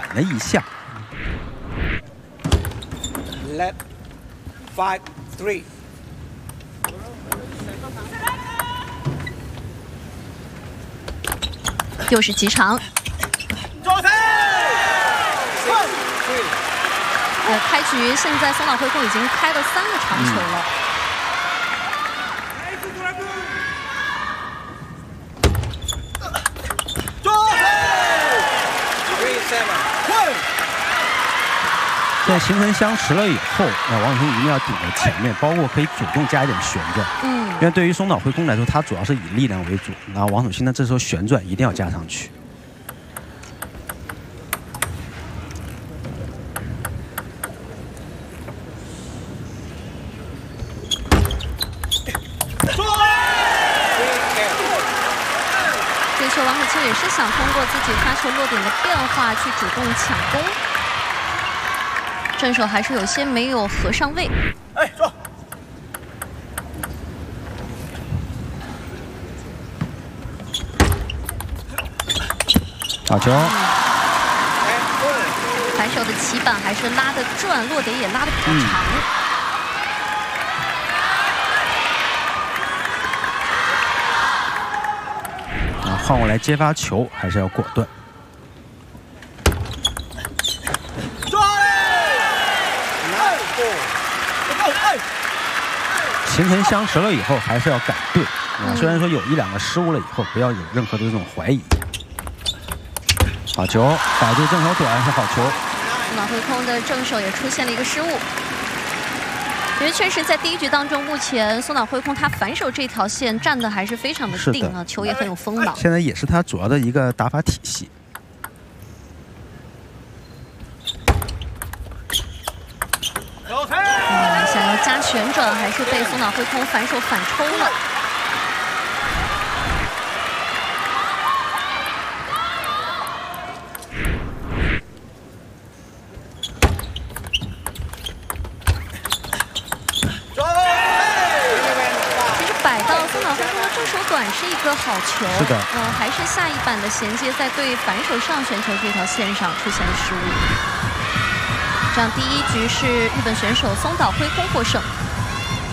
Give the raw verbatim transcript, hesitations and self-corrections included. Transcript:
了一下。 Let five three。 又是极长。呃，开局现在松岛辉空已经开了三个长球了。 在形成相持了以后，那王晓星一定要顶在前面，包括可以主动加一点旋转。嗯，因为对于松岛辉空来说，他主要是以力量为主，然后王晓星呢这时候旋转一定要加上去。 这球王可清也是想通过自己发球落点的变化去主动抢攻。正手还是有些没有合上位。 哎，说。 好球。 反手的起板还是拉得转，落点也拉得比较长。 嗯、啊，换过来接发球还是要果断。形成相持了以后，还是要赶对啊。虽然说有一两个失误了以后，不要有任何的这种怀疑。好球，摆渡正手短是好球。 松岛辉空的正手也出现了一个失误，因为确实在第一局当中，目前松岛辉空他反手这条线站的还是非常的定啊，球也很有锋芒。 现在也是他主要的一个打法体系。 嗯，想要加旋转，还是被松岛辉空反手反抽了。其实摆到松岛辉空的正手短是一个好球， 是的， 嗯、呃，还是下一板的衔接在对反手上旋球这条线上出现了失误。这样第一局是日本选手松岛辉空获胜。